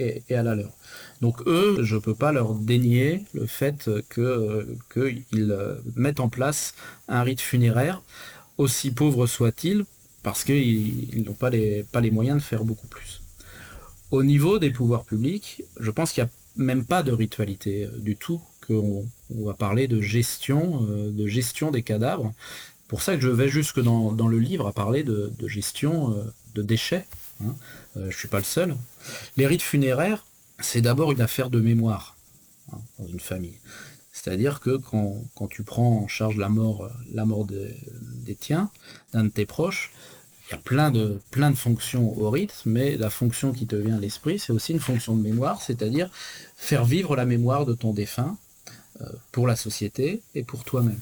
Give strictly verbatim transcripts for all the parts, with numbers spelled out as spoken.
et, et à la leur. Donc eux, je peux pas leur dénier le fait que qu'ils mettent en place un rite funéraire, aussi pauvre soit-il, parce qu'ils n'ont pas les, pas les moyens de faire beaucoup plus. Au niveau des pouvoirs publics, je pense qu'il n'y a même pas de ritualité du tout, qu'on on va parler de gestion, euh, de gestion des cadavres. Pour ça que je vais jusque dans, dans le livre à parler de, de gestion euh, de déchets. Hein. Euh, je suis pas le seul. Les rites funéraires, c'est d'abord une affaire de mémoire, hein, dans une famille. C'est-à-dire que quand, quand tu prends en charge la mort, la mort de, des tiens, d'un de tes proches, il y a plein de, plein de fonctions au rite, mais la fonction qui te vient à l'esprit, c'est aussi une fonction de mémoire, c'est-à-dire faire vivre la mémoire de ton défunt euh, pour la société et pour toi-même.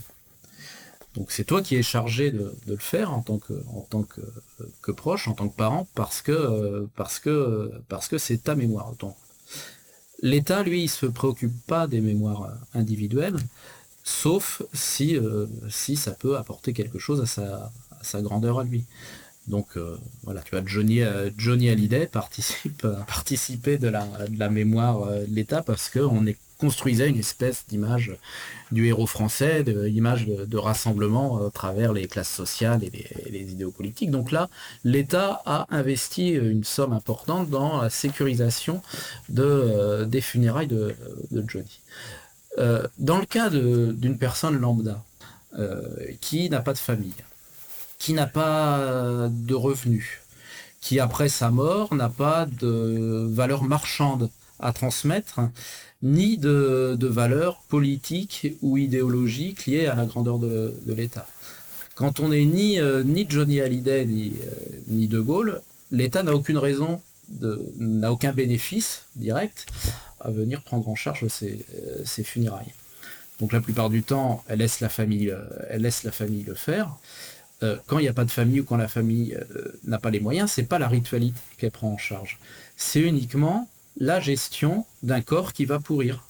Donc c'est toi qui es chargé de, de le faire en tant que, en tant que, que proche, en tant que parent, parce que, euh, parce que, parce que c'est ta mémoire. Donc, l'État, lui, il se préoccupe pas des mémoires individuelles, sauf si, euh, si ça peut apporter quelque chose à sa, à sa grandeur à lui. Donc euh, voilà, tu vois, Johnny, euh, Johnny Hallyday participe, a participé de la, de la mémoire euh, de l'État parce qu'on est construisait une espèce d'image du héros français, d'image de, de rassemblement à travers les classes sociales et les, et les idéaux politiques. Donc là, l'État a investi une somme importante dans la sécurisation de, euh, des funérailles de, de Johnny. Euh, dans le cas d'une personne lambda euh, qui n'a pas de famille, qui n'a pas de revenus, qui après sa mort n'a pas de valeur marchande à transmettre, ni de, de valeurs politiques ou idéologiques liées à la grandeur de, de l'État. Quand on n'est ni, euh, ni Johnny Hallyday ni, euh, ni De Gaulle, l'État n'a aucune raison, n'a aucun bénéfice direct à venir prendre en charge ces, euh, ces funérailles. Donc la plupart du temps, elle laisse la famille, euh, elle laisse la famille le faire. Euh, quand il n'y a pas de famille ou quand la famille euh, n'a pas les moyens, c'est pas la ritualité qu'elle prend en charge. C'est uniquement la gestion d'un corps qui va pourrir.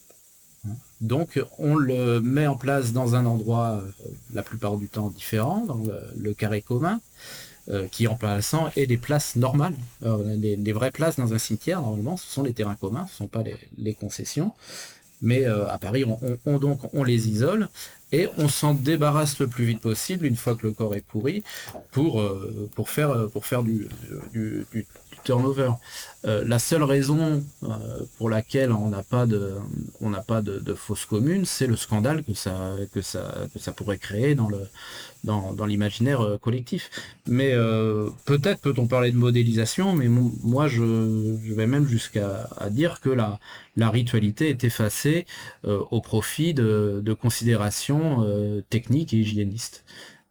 Donc on le met en place dans un endroit euh, la plupart du temps différent, dans le, le carré commun, euh, qui en remplaçant est les places normales. Euh, les, les vraies places dans un cimetière, normalement, ce sont les terrains communs, ce ne sont pas les, les concessions. Mais euh, à Paris, on, on, on, donc, on les isole et on s'en débarrasse le plus vite possible une fois que le corps est pourri pour, euh, pour faire, pour faire du, du, du, du turnover. Euh, la seule raison euh, pour laquelle on n'a pas de, on n'a pas de, de fosse commune, c'est le scandale que ça, que ça, que ça pourrait créer dans le, dans, dans l'imaginaire euh, collectif. Mais euh, peut-être peut-on parler de modélisation, mais mon, moi je, je vais même jusqu'à à dire que la, la ritualité est effacée euh, au profit de, de considérations euh, techniques et hygiénistes.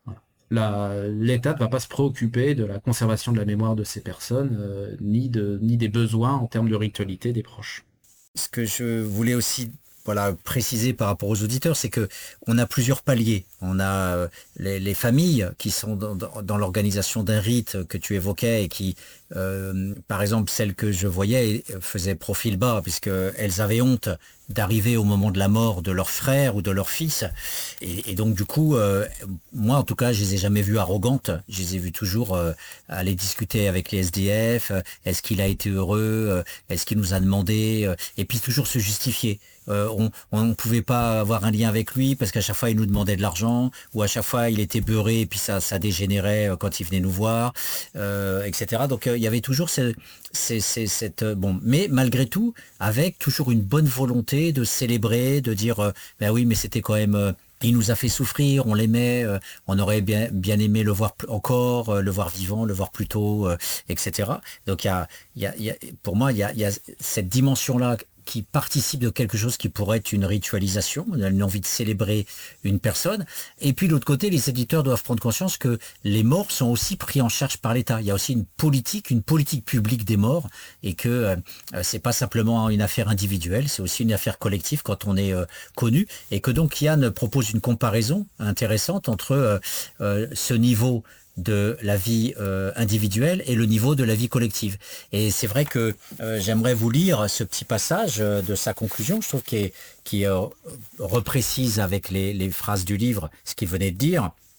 L'État ne va pas se préoccuper de la conservation de la mémoire de ces personnes, euh, ni, de, ni des besoins en termes de ritualité des proches. Ce que je voulais aussi voilà, préciser par rapport aux auditeurs, c'est que on a plusieurs paliers. On a euh, les, les familles qui sont dans, dans, dans l'organisation d'un rite que tu évoquais et qui, euh, par exemple, celle que je voyais faisait profil bas puisque elles avaient honte d'arriver au moment de la mort de leur frère ou de leur fils. Et, et donc, du coup, euh, moi, en tout cas, je les ai jamais vues arrogantes. Je les ai vues toujours euh, aller discuter avec les S D F. Est-ce qu'il a été heureux? Est-ce qu'il nous a demandé? Et puis, toujours se justifier. Euh, on ne pouvait pas avoir un lien avec lui parce qu'à chaque fois, il nous demandait de l'argent ou à chaque fois, il était beurré et puis ça, ça dégénérait quand il venait nous voir, euh, et cetera. Donc, euh, il y avait toujours ce, ce, ce, cette... Bon, mais malgré tout, avec toujours une bonne volonté de célébrer, de dire euh, ben oui, mais c'était quand même euh, il nous a fait souffrir, on l'aimait, euh, on aurait bien bien aimé le voir encore, euh, le voir vivant, le voir plus tôt, euh, et cetera. Donc il y a il y a, il y a pour moi il y a il y a cette dimension là qui participe de quelque chose qui pourrait être une ritualisation, on a une envie de célébrer une personne. Et puis de l'autre côté, les éditeurs doivent prendre conscience que les morts sont aussi pris en charge par l'État. Il y a aussi une politique, une politique publique des morts, et que euh, c'est pas simplement une affaire individuelle, c'est aussi une affaire collective quand on est euh, connu. Et que donc Yann propose une comparaison intéressante entre euh, euh, ce niveau de la vie euh, individuelle et le niveau de la vie collective. Et c'est vrai que euh, j'aimerais vous lire ce petit passage euh, de sa conclusion, je trouve qu'il est, qui euh, reprécise avec les, les phrases du livre ce qu'il venait de dire.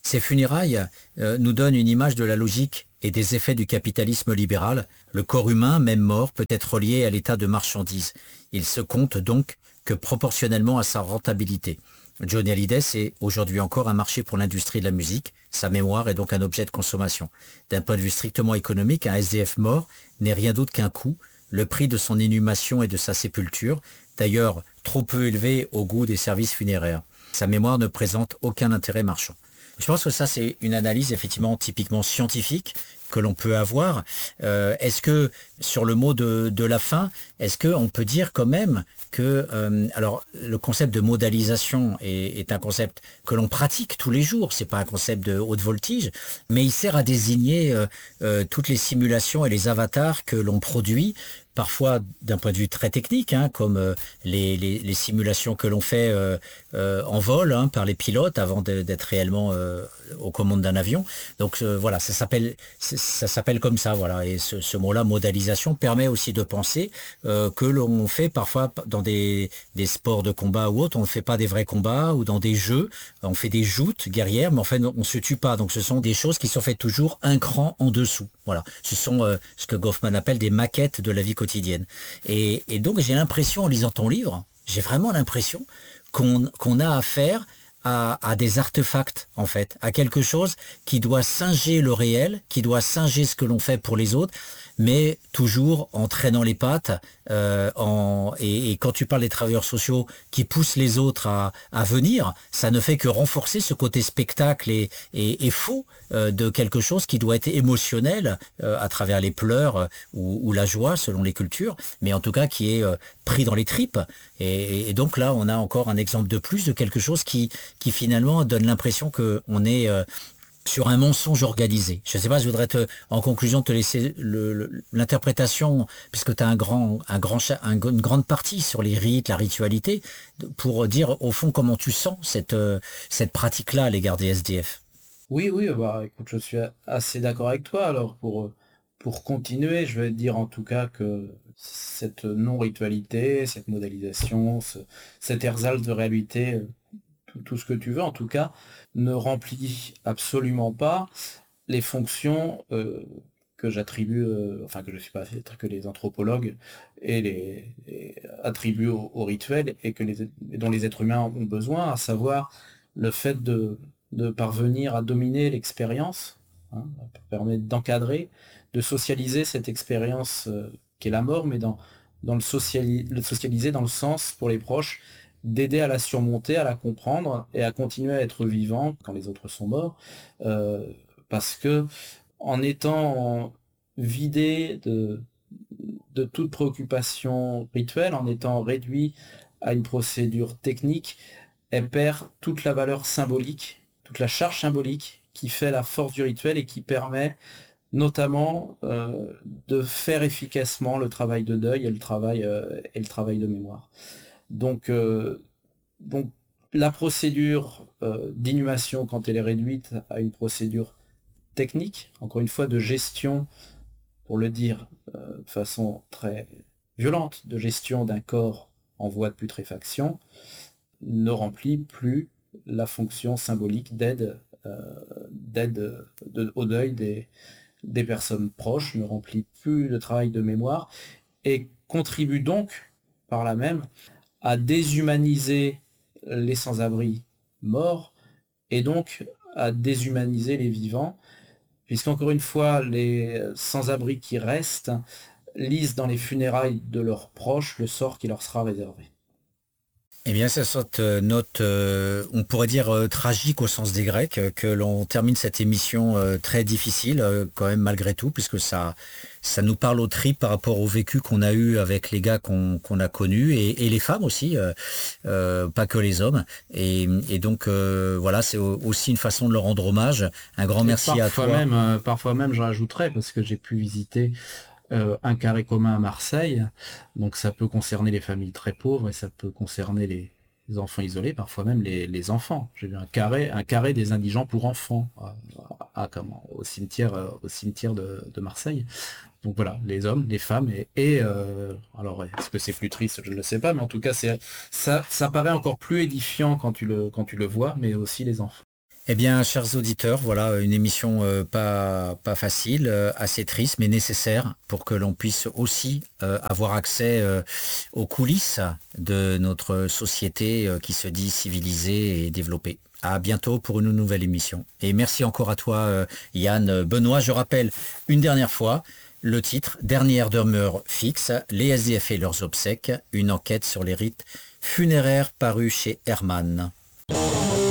Ces funérailles euh, nous donnent une image de la logique et des effets du capitalisme libéral. Le corps humain, même mort, peut être relié à l'état de marchandise. Il se compte donc que proportionnellement à sa rentabilité. Johnny Hallyday, c'est aujourd'hui encore un marché pour l'industrie de la musique. Sa mémoire est donc un objet de consommation. D'un point de vue strictement économique, un S D F mort n'est rien d'autre qu'un coût, le prix de son inhumation et de sa sépulture, d'ailleurs trop peu élevé au goût des services funéraires. Sa mémoire ne présente aucun intérêt marchand. Je pense que ça, c'est une analyse effectivement typiquement scientifique que l'on peut avoir. Euh, est-ce que, sur le mot de, de la fin, est-ce qu'on peut dire quand même que, euh, alors, le concept de modalisation est, est un concept que l'on pratique tous les jours, c'est pas un concept de haute voltige, mais il sert à désigner euh, euh, toutes les simulations et les avatars que l'on produit, parfois d'un point de vue très technique, hein, comme euh, les, les, les simulations que l'on fait euh, euh, en vol hein, par les pilotes avant de, d'être réellement euh, aux commandes d'un avion. Donc euh, voilà, ça s'appelle ça s'appelle comme ça, voilà. Et ce, ce mot-là, modalisation, permet aussi de penser euh, que l'on fait parfois dans des, des sports de combat ou autres, on ne fait pas des vrais combats ou dans des jeux, on fait des joutes guerrières, mais en fait on ne se tue pas. Donc ce sont des choses qui sont faites toujours un cran en dessous. Voilà, ce sont euh, ce que Goffman appelle des maquettes de la vie quotidienne. Et, et donc j'ai l'impression, en lisant ton livre, j'ai vraiment l'impression qu'on qu'on a affaire à, à des artefacts, en fait, à quelque chose qui doit singer le réel, qui doit singer ce que l'on fait pour les autres, mais toujours en traînant les pattes. Euh, en, et, et quand tu parles des travailleurs sociaux qui poussent les autres à, à venir, ça ne fait que renforcer ce côté spectacle et, et, et faux euh, de quelque chose qui doit être émotionnel euh, à travers les pleurs euh, ou, ou la joie selon les cultures, mais en tout cas qui est euh, pris dans les tripes. Et, et donc là, on a encore un exemple de plus de quelque chose qui, qui finalement donne l'impression qu'on est euh, sur un mensonge organisé. Je ne sais pas, je voudrais te, en conclusion te laisser le, le, l'interprétation, puisque tu as un grand, un grand, un, une grande partie sur les rites, la ritualité, pour dire au fond comment tu sens cette, cette pratique-là à l'égard des S D F. Oui, oui, bah écoute, je suis assez d'accord avec toi. Alors pour, pour continuer, je vais te dire en tout cas que cette non-ritualité, cette modélisation, ce, cet ersatz de réalité, tout, tout ce que tu veux en tout cas, ne remplit absolument pas les fonctions euh, que j'attribue, euh, enfin que je ne suis pas fait, que les anthropologues et les, les attribuent au, au rituel et que les, dont les êtres humains ont besoin, à savoir le fait de, de parvenir à dominer l'expérience, hein, permettre d'encadrer, de socialiser cette expérience euh, qu'est la mort, mais dans, dans le, sociali le socialiser dans le sens pour les proches d'aider à la surmonter, à la comprendre et à continuer à être vivant quand les autres sont morts, euh, parce que en étant vidé de, de toute préoccupation rituelle, en étant réduit à une procédure technique, elle perd toute la valeur symbolique, toute la charge symbolique qui fait la force du rituel et qui permet notamment euh, de faire efficacement le travail de deuil et le travail, euh, et le travail de mémoire. Donc, euh, donc la procédure euh, d'inhumation, quand elle est réduite à une procédure technique, encore une fois de gestion, pour le dire euh, de façon très violente, de gestion d'un corps en voie de putréfaction, ne remplit plus la fonction symbolique d'aide, euh, d'aide de, au deuil des, des personnes proches, ne remplit plus le travail de mémoire et contribue donc par là même à déshumaniser les sans-abri morts et donc à déshumaniser les vivants, puisqu'encore une fois, les sans-abri qui restent lisent dans les funérailles de leurs proches le sort qui leur sera réservé. Eh bien, c'est cette note, euh, on pourrait dire euh, tragique au sens des Grecs, euh, que l'on termine cette émission euh, très difficile, euh, quand même malgré tout, puisque ça, ça nous parle aux tripes par rapport au vécu qu'on a eu avec les gars qu'on qu'on a connus, et, et les femmes aussi, euh, euh, pas que les hommes. Et, et donc, euh, voilà, c'est aussi une façon de leur rendre hommage. Un grand et merci à toi. Même, euh, parfois même, je rajouterais, parce que j'ai pu visiter Euh, un carré commun à Marseille, donc ça peut concerner les familles très pauvres et ça peut concerner les, les enfants isolés, parfois même les, les enfants. J'ai vu un carré, un carré des indigents pour enfants à, à, comment, au cimetière, euh, au cimetière de, de Marseille. Donc voilà, les hommes, les femmes et, et euh, alors est-ce que c'est plus triste, je ne le sais pas, mais en tout cas c'est ça, ça paraît encore plus édifiant quand tu le quand tu le vois, mais aussi les enfants. Eh bien, chers auditeurs, voilà une émission euh, pas, pas facile, euh, assez triste, mais nécessaire pour que l'on puisse aussi euh, avoir accès euh, aux coulisses de notre société euh, qui se dit civilisée et développée. À bientôt pour une nouvelle émission. Et merci encore à toi, euh, Yann. Benoît, je rappelle une dernière fois le titre, Dernière demeure fixe, les S D F et leurs obsèques, une enquête sur les rites funéraires paru chez Hermann.